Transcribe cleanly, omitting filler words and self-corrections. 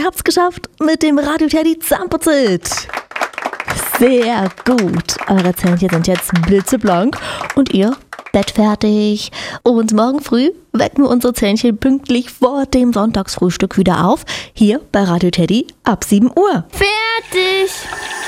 Ihr habt's geschafft mit dem Radio Teddy Zahnputzit. Sehr gut. Eure Zähnchen sind jetzt blitzeblank und ihr bettfertig. Und morgen früh wecken wir unsere Zähnchen pünktlich vor dem Sonntagsfrühstück wieder auf. Hier bei Radio Teddy ab 7 Uhr. Fertig!